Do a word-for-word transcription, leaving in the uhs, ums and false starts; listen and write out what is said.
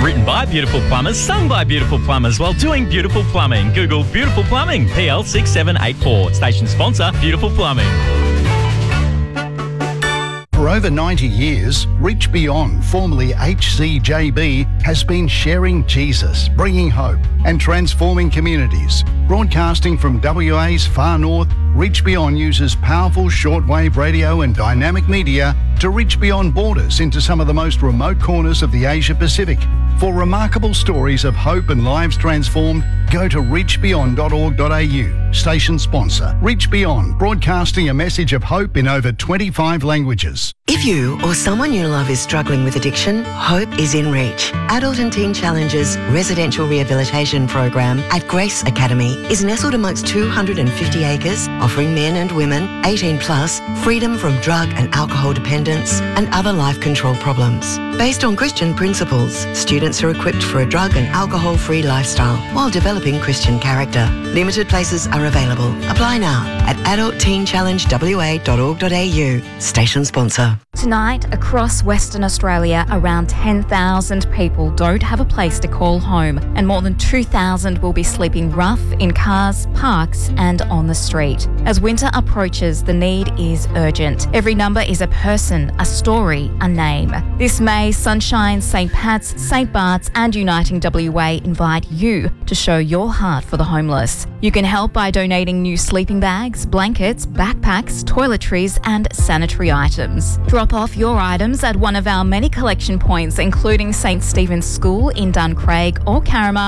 Written by beautiful plumbers, sung by beautiful plumbers while doing beautiful plumbing. Google Beautiful Plumbing, P L six seven eight four. Station sponsor, Beautiful Plumbing. For over ninety years, Reach Beyond, formerly H C J B, has been sharing Jesus, bringing hope and transforming communities. Broadcasting from W A's far north, Reach Beyond uses powerful shortwave radio and dynamic media to reach beyond borders into some of the most remote corners of the Asia Pacific. For remarkable stories of hope and lives transformed, go to reach beyond dot org dot a u. Station sponsor, Reach Beyond, broadcasting a message of hope in over twenty-five languages. If you or someone you love is struggling with addiction, hope is in reach. Adult and Teen Challenge's residential rehabilitation program at Grace Academy is nestled amongst two hundred fifty acres, offering men and women, eighteen plus, freedom from drug and alcohol dependence and other life control problems. Based on Christian principles, students are equipped for a drug and alcohol-free lifestyle while developing Christian character. Limited places are available. Apply now at adult teen challenge w a dot org dot a u. Station sponsor. Tonight, across Western Australia, around ten thousand people don't have a place to call home, and more than two thousand will be sleeping rough in cars, parks and on the street. As winter approaches, the need is urgent. Every number is a person, a story, a name. This May, Sunshine, Saint Pat's, Saint Bart's and Uniting W A invite you to show your heart for the homeless. You can help by donating new sleeping bags, blankets, backpacks, toiletries and sanitary items. Drop off your items at one of our many collection points, including Saint Stephen's School in Duncraig or Carramar,